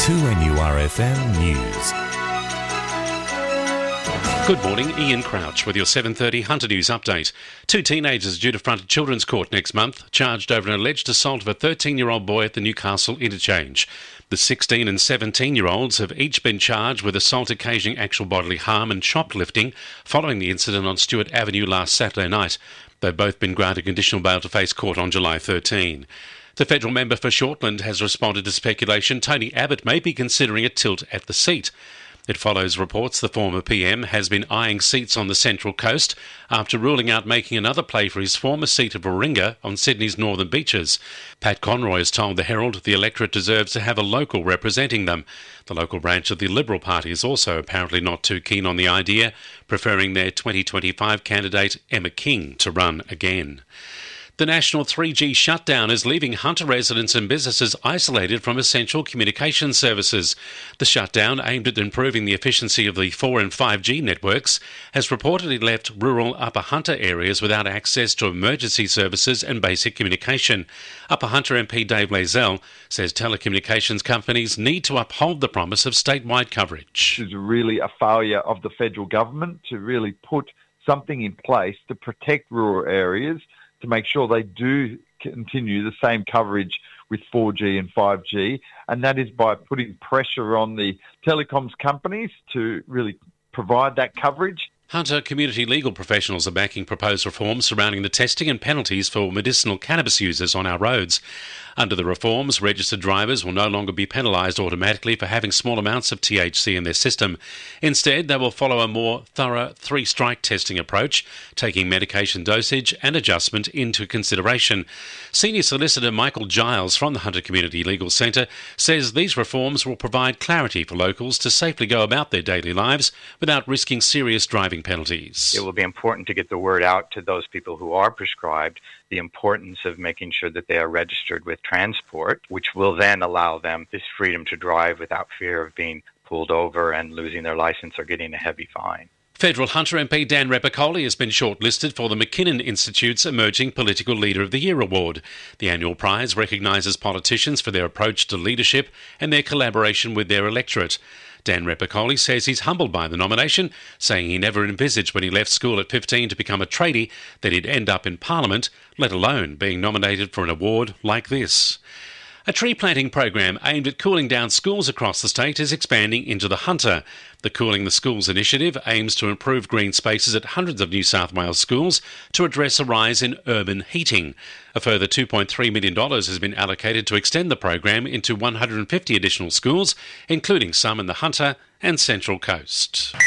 2NURFM News. Good morning, Ian Crouch with your 7:30 Hunter News update. Two teenagers due to front a children's court next month, charged over an alleged assault of a 13-year-old boy at the Newcastle interchange. The 16 and 17-year-olds have each been charged with assault occasioning actual bodily harm and shoplifting following the incident on Stewart Avenue last Saturday night. They've both been granted conditional bail to face court on July 13. The federal member for Shortland has responded to speculation Tony Abbott may be considering a tilt at the seat. It follows reports the former PM has been eyeing seats on the Central Coast after ruling out making another play for his former seat of Warringah on Sydney's northern beaches. Pat Conroy has told the Herald the electorate deserves to have a local representing them. The local branch of the Liberal Party is also apparently not too keen on the idea, preferring their 2025 candidate Emma King to run again. The national 3G shutdown is leaving Hunter residents and businesses isolated from essential communication services. The shutdown, aimed at improving the efficiency of the 4 and 5G networks, has reportedly left rural Upper Hunter areas without access to emergency services and basic communication. Upper Hunter MP Dave Lazell says telecommunications companies need to uphold the promise of statewide coverage. It's really a failure of the federal government to really put something in place to protect rural areas, to make sure they do continue the same coverage with 4G and 5G, and that is by putting pressure on the telecoms companies to really provide that coverage. Hunter community legal professionals are backing proposed reforms surrounding the testing and penalties for medicinal cannabis users on our roads. Under the reforms, registered drivers will no longer be penalised automatically for having small amounts of THC in their system. Instead, they will follow a more thorough three-strike testing approach, taking medication dosage and adjustment into consideration. Senior Solicitor Michael Giles from the Hunter Community Legal Centre says these reforms will provide clarity for locals to safely go about their daily lives without risking serious driving penalties. It will be important to get the word out to those people who are prescribed, the importance of making sure that they are registered with Transport, which will then allow them this freedom to drive without fear of being pulled over and losing their licence or getting a heavy fine. Federal Hunter MP Dan Repicoli has been shortlisted for the McKinnon Institute's Emerging Political Leader of the Year award. The annual prize recognises politicians for their approach to leadership and their collaboration with their electorate. Dan Repicoli says he's humbled by the nomination, saying he never envisaged when he left school at 15 to become a tradie that he'd end up in Parliament, let alone being nominated for an award like this. A tree planting program aimed at cooling down schools across the state is expanding into the Hunter. The Cooling the Schools initiative aims to improve green spaces at hundreds of New South Wales schools to address a rise in urban heating. A further $2.3 million has been allocated to extend the program into 150 additional schools, including some in the Hunter and Central Coast.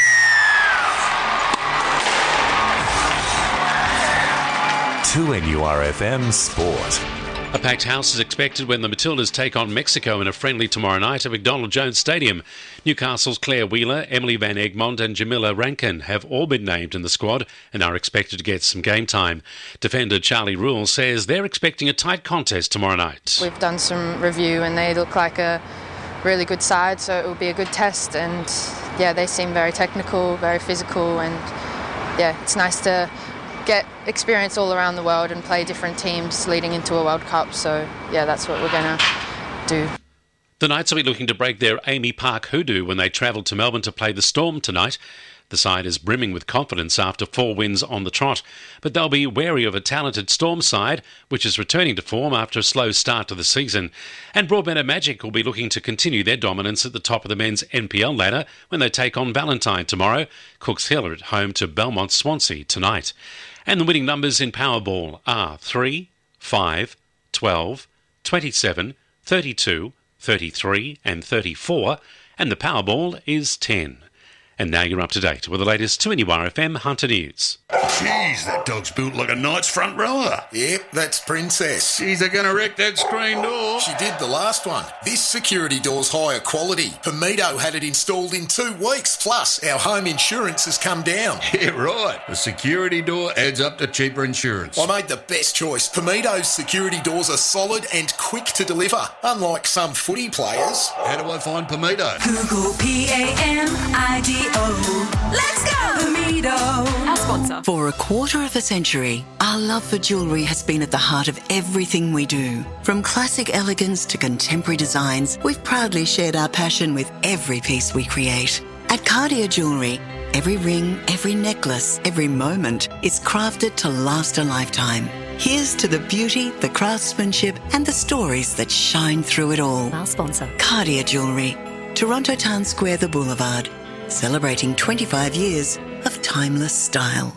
To NURFM Sport. A packed house is expected when the Matildas take on Mexico in a friendly tomorrow night at McDonald Jones Stadium. Newcastle's Claire Wheeler, Emily Van Egmond and Jamila Rankin have all been named in the squad and are expected to get some game time. Defender Charlie Rule says they're expecting a tight contest tomorrow night. We've done some review and they look like a really good side, so it will be a good test. And yeah, they seem very technical, very physical, and yeah, it's nice to get experience all around the world and play different teams leading into a World Cup. So yeah, that's what we're going to do. The Knights will be looking to break their Amy Park hoodoo when they travel to Melbourne to play the Storm tonight. The side is brimming with confidence after 4 wins on the trot, but they'll be wary of a talented Storm side, which is returning to form after a slow start to the season. And Broadmeadow Magic will be looking to continue their dominance at the top of the men's NPL ladder when they take on Valentine tomorrow. Cooks Hill are at home to Belmont Swansea tonight. And the winning numbers in Powerball are 3, 5, 12, 27, 32, 33 and 34, and the Powerball is 10. And now you're up to date with the latest 2NURFM Hunter News. Jeez, that dog's built like a knight's front rower. Yep, that's Princess. Jeez, they're going to wreck that screen door. She did the last one. This security door's higher quality. Pomito had it installed in 2 weeks. Plus, our home insurance has come down. Yeah, right. A security door adds up to cheaper insurance. I made the best choice. Pomito's security doors are solid and quick to deliver, unlike some footy players. How do I find Pomito? Google PAMIDO. Let's go! Amido. Our sponsor. For a quarter of a century, our love for jewellery has been at the heart of everything we do. From classic elegance to contemporary designs, we've proudly shared our passion with every piece we create. At Cartier Jewellery, every ring, every necklace, every moment is crafted to last a lifetime. Here's to the beauty, the craftsmanship, and the stories that shine through it all. Our sponsor. Cartier Jewellery, Toronto Town Square, The Boulevard, celebrating 25 years of timeless style.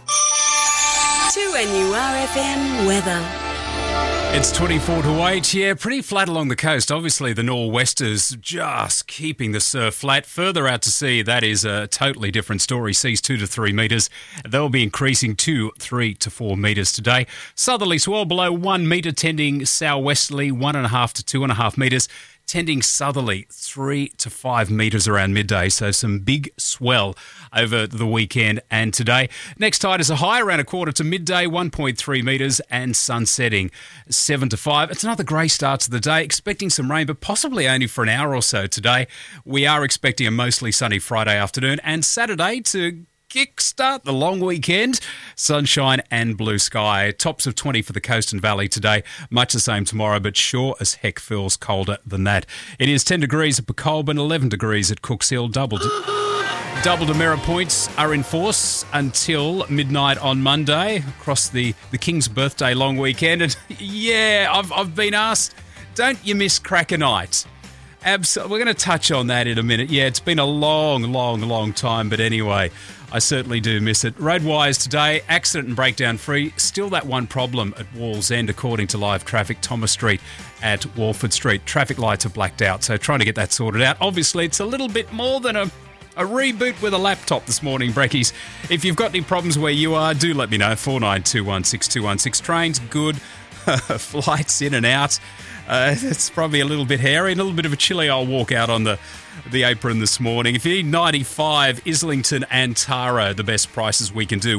2NURFM weather. It's 24 to 8. Yeah, pretty flat along the coast. Obviously, the nor'westers just keeping the surf flat. Further out to sea, that is a totally different story. Seas 2 to 3 metres. They'll be increasing to 3 to 4 metres today. Southerly swell below 1 metre, tending southwesterly 1.5 to 2.5 metres. Tending southerly 3 to 5 metres around midday, so some big swell over the weekend and today. Next tide is a high around a quarter to midday, 1.3 metres, and sun setting 7 to 5. It's another grey start to the day, expecting some rain, but possibly only for an hour or so today. We are expecting a mostly sunny Friday afternoon and Saturday to kickstart the long weekend. Sunshine and blue sky. Tops of 20 for the coast and valley today. Much the same tomorrow, but sure as heck feels colder than that. It is 10 degrees at Colburn, 11 degrees at Cooks Hill. Double demerit points are in force until midnight on Monday across the King's birthday long weekend. And yeah, I've been asked, don't you miss Cracker Night? Absolutely. We're going to touch on that in a minute. Yeah, it's been a long time, but anyway, I certainly do miss it. Road wires today, accident and breakdown free. Still that one problem at Wall's End, according to live traffic, Thomas Street at Walford Street. Traffic lights are blacked out, so trying to get that sorted out. Obviously, it's a little bit more than a reboot with a laptop this morning, Brekkies. If you've got any problems where you are, do let me know. 49216216. Trains, good. Flights in and out. It's probably a little bit hairy and a little bit of a chilly old walk out on the apron this morning. If you need 95, Islington and Tara, the best prices we can do,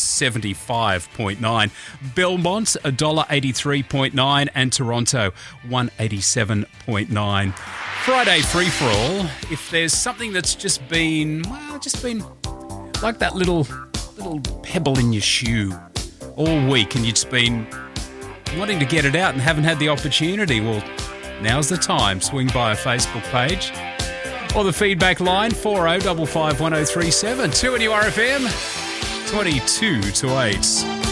175.9. Belmont, $1.83.9, and Toronto, 187.9. Friday free-for-all, if there's something that's just been like that little pebble in your shoe all week and you've just been wanting to get it out and haven't had the opportunity, well, now's the time. Swing by our Facebook page or the feedback line, 40551037. 2NURFM, 22 to 8.